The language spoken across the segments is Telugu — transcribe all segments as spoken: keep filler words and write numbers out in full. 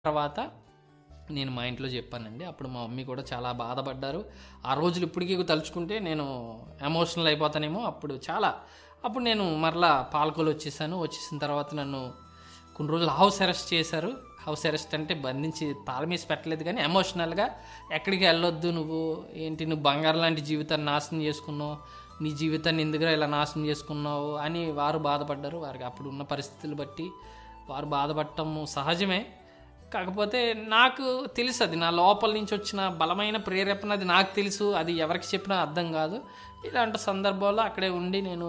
తర్వాత నేను మా ఇంట్లో చెప్పానండి. అప్పుడు మా మమ్మీ కూడా చాలా బాధపడ్డారు. ఆ రోజులు ఇప్పటికీ తలుచుకుంటే నేను ఎమోషనల్ అయిపోతానేమో. అప్పుడు చాలా అప్పుడు నేను మరలా పాలకొల్లు వచ్చేసాను. వచ్చేసిన తర్వాత నన్ను కొన్ని రోజులు హౌస్ అరెస్ట్ చేశారు. హౌస్ అరెస్ట్ అంటే బంధించి తాళం వేసి పెట్టలేదు, కానీ ఎమోషనల్గా ఎక్కడికి వెళ్ళొద్దు, నువ్వు ఏంటి, నువ్వు బంగారం లాంటి జీవితాన్ని నాశనం చేసుకున్నావు, నీ జీవితాన్ని ఎందుకురా ఇలా నాశనం చేసుకున్నావు అని వారు బాధపడ్డారు. వారికి అప్పుడు ఉన్న పరిస్థితులు బట్టి వారు బాధపడటం సహజమే. కాకపోతే నాకు తెలుసు, అది నా లోపల నుంచి వచ్చిన బలమైన ప్రేరేపణ, అది నాకు తెలుసు. అది ఎవరికి చెప్పినా అర్థం కాదు. ఇలాంటి సందర్భాల్లో అక్కడే ఉండి నేను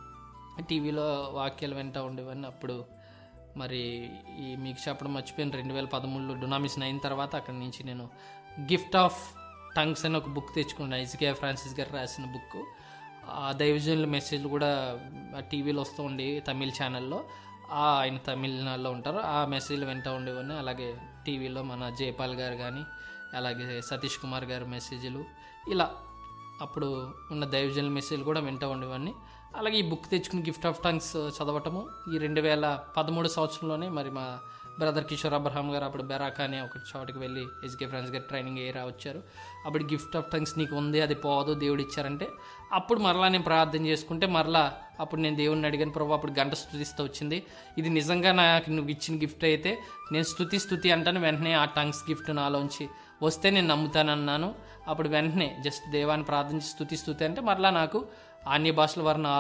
టీవీలో వాక్యాలు వింటూ ఉండేవాడిని. అప్పుడు మరి ఈ మీకు చెప్పడం మర్చిపోయాను, రెండు వేల పదమూడులో డొనామిషన్ అయిన తర్వాత అక్కడి నుంచి నేను గిఫ్ట్ ఆఫ్ టంగ్స్ అని ఒక బుక్ తెచ్చుకున్నాను. ఐజాయా ఫ్రాన్సిస్ గారు రాసిన బుక్. ఆ దైవజనుల మెసేజ్లు కూడా టీవీలో వస్తూ ఉండి తమిళ ఛానల్లో, ఆయన తమిళనాడులో ఉంటారు, ఆ మెసేజ్లు వింటూ ఉండేవాడిని. అలాగే టీవీలో మన జయపాల్ గారు కానీ, అలాగే సతీష్ కుమార్ గారి మెసేజ్లు, ఇలా అప్పుడు ఉన్న దైవజనుల మెసేజ్లు కూడా వింటూ ఉండేవాడిని. అలాగే ఈ బుక్ తెచ్చుకుని గిఫ్ట్ ఆఫ్ టంగ్స్ చదవటము ఈ రెండు వేల పదమూడు సంవత్సరంలోనే మరి మా బ్రదర్ కిషోర్ అబ్రహాం గారు అప్పుడు బెరాకా అనే ఒక చోటుకి వెళ్ళి ఎస్కే ఫ్రాన్స్ గారు ట్రైనింగ్ అయ్యి వచ్చారు. అప్పుడు గిఫ్ట్ ఆఫ్ టంగ్స్ నీకు ఉంది, అది పోదు, దేవుడు ఇచ్చారంటే అప్పుడు మరలా నేను ప్రార్థన చేసుకుంటే మరలా అప్పుడు నేను దేవుడిని అడిగాను, ప్రభు అప్పుడు గంట స్తుతిస్తూ వచ్చింది, ఇది నిజంగా నాకు నువ్వు ఇచ్చిన గిఫ్ట్ అయితే నేను స్తుతి స్తుతి అంటాను. వెంటనే ఆ టంగ్స్ గిఫ్ట్ నాలోంచి వస్తే నేను నమ్ముతానన్నాను. అప్పుడు వెంటనే జస్ట్ దేవాన్ని ప్రార్థించి స్తుతి స్తుతి అంటే మరలా నాకు అన్ని భాషల వారి నా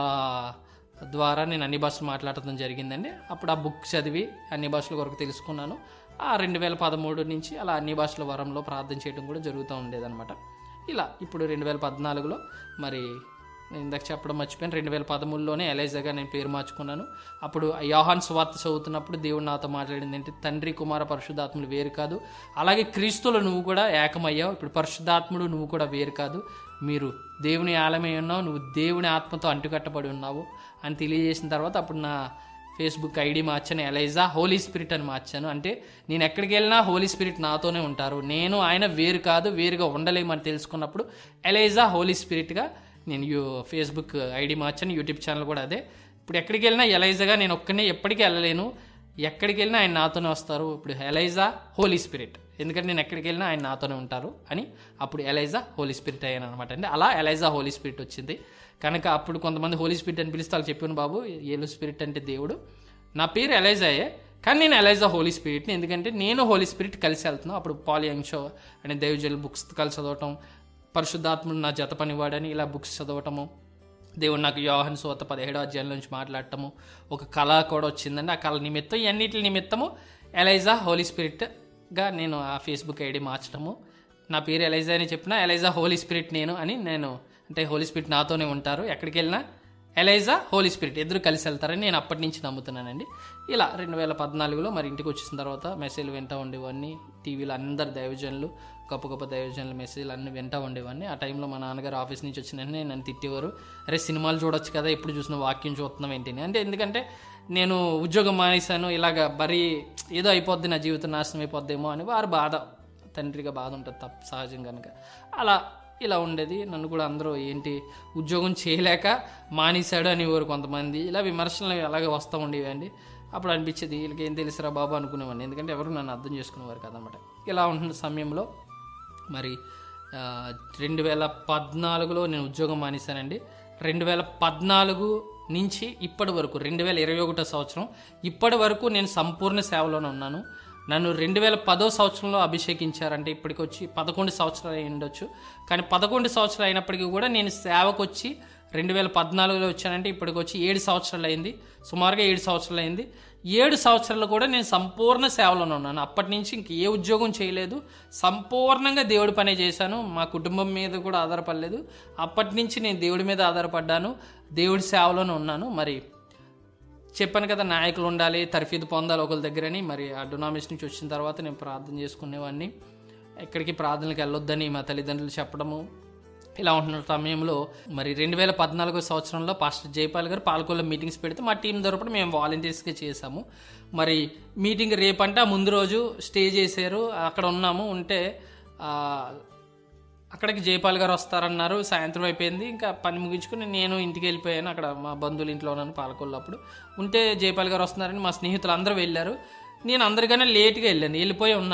ద్వారా నేను అన్ని భాషలు మాట్లాడటం జరిగిందండి. అప్పుడు ఆ బుక్ చదివి అన్ని భాషల వరకు తెలుసుకున్నాను. ఆ రెండు వేల పదమూడు నుంచి అలా అన్ని భాషల వరంలో ప్రార్థన చేయడం కూడా జరుగుతూ ఉండేదన్నమాట. ఇలా ఇప్పుడు రెండు వేల పద్నాలుగులో మరి నేను ఇందాక చెప్పడం మర్చిపోయాను, రెండు వేల పదమూడులోనే ఎలైజాగా నేను పేరు మార్చుకున్నాను. అప్పుడు యోహాన్ సువార్త చదువుతున్నప్పుడు దేవుడు నాతో మాట్లాడింది ఏంటి, తండ్రి కుమార పరిశుద్ధాత్ములు వేరు కాదు, అలాగే క్రీస్తులో నువ్వు కూడా ఏకమయ్యావు, ఇప్పుడు పరిశుద్ధాత్ముడు నువ్వు కూడా వేరు కాదు, మీరు దేవుని ఆలయమై ఉన్నావు, నువ్వు దేవుని ఆత్మతో అంటుకట్టబడి ఉన్నావు అని తెలియజేసిన తర్వాత అప్పుడు నా ఫేస్బుక్ ఐడి మార్చాను, ఎలైజా హోలీ స్పిరిట్ అని మార్చాను. అంటే నేను ఎక్కడికి వెళ్ళినా హోలీ స్పిరిట్ నాతోనే ఉంటారు, నేను ఆయన వేరు కాదు, వేరుగా ఉండలేమని తెలుసుకున్నప్పుడు ఎలైజా హోలీ స్పిరిట్గా నేను యూ ఫేస్బుక్ ఐడి మార్చాను. యూట్యూబ్ ఛానల్ కూడా అదే. ఇప్పుడు ఎక్కడికి వెళ్ళినా ఎలైజాగా నేను ఒక్కనే ఎప్పటికీ వెళ్ళలేను, ఎక్కడికి వెళ్ళినా ఆయన నాతోనే వస్తారు. ఇప్పుడు ఎలైజా హోలీ స్పిరిట్, ఎందుకంటే నేను ఎక్కడికి వెళ్ళినా ఆయన నాతోనే ఉంటారు అని అప్పుడు ఎలైజా హోలీ స్పిరిట్ అయ్యాను అనమాట అండి. అలా ఎలైజా హోలీ స్పిరిట్ వచ్చింది. కనుక అప్పుడు కొంతమంది హోలీ స్పిరిట్ అని పిలిస్తే వాళ్ళు చెప్పాను, బాబు ఏలు స్పిరిట్ అంటే దేవుడు, నా పేరు ఎలైజాయే కానీ నేను ఎలైజా హోలీ స్పిరిట్ని, ఎందుకంటే నేను హోలీ స్పిరిట్ కలిసి వెళ్తున్నాను. అప్పుడు పాల్ యంగ్ షో అనే దైవజనుల బుక్స్ కలిసి చదవటం, పరిశుద్ధాత్ముడు నా జత పనివాడని ఇలా బుక్స్ చదవటము, దేవుడు నాకు యోహాను సువార్త పదిహేడో అధ్యాయం నుంచి మాట్లాడటము, ఒక కళ కూడా వచ్చిందండి. ఆ కళ నిమిత్తం ఇవన్నిటి నిమిత్తము ఎలైజా హోలీ స్పిరిట్గా నేను ఆ ఫేస్బుక్ ఐడి మార్చడము, నా పేరు ఎలైజా అని చెప్పిన ఎలైజా హోలీ స్పిరిట్ నేను అని, నేను అంటే హోలీ స్పిరిట్ నాతోనే ఉంటారు, ఎక్కడికి వెళ్ళినా ఎలైజా హోలీ స్పిరిట్ ఇద్దరు కలిసి వెళ్తారని నేను అప్పటి నుంచి నమ్ముతున్నానండి. ఇలా రెండు వేల పద్నాలుగులో మరి ఇంటికి వచ్చేసిన తర్వాత మెసేజ్లు వింటూ ఉండేవాడిని. టీవీలో అందరు దైవజనులు, గొప్ప గొప్ప దైవజనుల మెసేజ్లు అన్నీ వింటూ ఉండేవాడిని. ఆ టైంలో మా నాన్నగారు ఆఫీస్ నుంచి వచ్చిన వెంటనే నన్ను తిట్టేవారు, అరే సినిమాలు చూడొచ్చు కదా, ఎప్పుడు చూసిన వాక్యం చూస్తున్నాం ఏంటి అంటే, ఎందుకంటే నేను ఉద్యోగం మానేశాను, ఇలాగ బరీ ఏదో అయిపోద్ది, నా జీవితం నాశనం అయిపోద్దేమో అని వారు బాధ, తండ్రిగా బాధ ఉంటుంది తప్ప సహజం కనుక అలా ఇలా ఉండేది. నన్ను కూడా అందరూ ఏంటి ఉద్యోగం చేయలేక మానేశాడు అనేవారు కొంతమంది, ఇలా విమర్శలు అలాగే వస్తూ ఉండేవండి. అప్పుడు అనిపించేది వీళ్ళకి ఏం తెలుసురా బాబు అనుకునేవాడిని, ఎందుకంటే ఎవరు నన్ను అర్థం చేసుకునేవారు కదనమాట. ఇలా ఉంటున్న సమయంలో మరి రెండు వేల పద్నాలుగులో నేను ఉద్యోగం మానేశానండి. రెండు వేల పద్నాలుగు నుంచి ఇప్పటి వరకు రెండు వేల ఇరవై ఒకటో సంవత్సరం ఇప్పటి వరకు నేను సంపూర్ణ సేవలోనే ఉన్నాను. నన్ను రెండు వేల పదో సంవత్సరంలో అభిషేకించారంటే ఇప్పటికి వచ్చి పదకొండు సంవత్సరాలు అయి ఉండొచ్చు, కానీ పదకొండు సంవత్సరాలు అయినప్పటికీ కూడా నేను సేవకు వచ్చి రెండు వేల పద్నాలుగులో వచ్చానంటే ఇప్పటికి వచ్చి ఏడు సంవత్సరాలు అయింది, సుమారుగా ఏడు సంవత్సరాలు అయింది. ఏడు సంవత్సరాలు కూడా నేను సంపూర్ణ సేవలోనే ఉన్నాను. అప్పటి నుంచి ఇంక ఏ ఉద్యోగం చేయలేదు, సంపూర్ణంగా దేవుడి పనే చేశాను, మా కుటుంబం మీద కూడా ఆధారపడలేదు. అప్పటి నుంచి నేను దేవుడి మీద ఆధారపడ్డాను, దేవుడి సేవలోనే ఉన్నాను. మరి చెప్పాను కదా, నాయకులు ఉండాలి, తర్ఫీదు పొందాలి ఒకరి దగ్గరని. మరి ఆ డొనామినేషన్ నుంచి వచ్చిన తర్వాత నేను ప్రార్థన చేసుకునేవాడిని, ఎక్కడికి ప్రార్థనలకు వెళ్ళొద్దని మా తల్లిదండ్రులు చెప్పడము. ఇలా ఉంటున్న సమయంలో మరి రెండు వేల పద్నాలుగో సంవత్సరంలో పాస్టర్ జయపాల్ గారు పాలకొల్లు మీటింగ్స్ పెడితే మా టీం తరపున మేము వాలంటీర్స్గా చేసాము. మరి మీటింగ్ రేపంటే ఆ ముందు రోజు స్టే చేశారు, అక్కడ ఉన్నాము. ఉంటే అక్కడికి జయపాల్ గారు వస్తారన్నారు, సాయంత్రం అయిపోయింది, ఇంకా పని ముగించుకుని నేను ఇంటికి వెళ్ళిపోయాను. అక్కడ మా బంధువుల ఇంట్లో ఉన్నాను పాలకొల్లు. అప్పుడు ఉంటే జయపాల్ గారు వస్తున్నారని మా స్నేహితులు అందరూ వెళ్ళారు. నేను అందరికన్నా లేట్గా వెళ్ళాను, వెళ్ళిపోయి ఉన్నాను.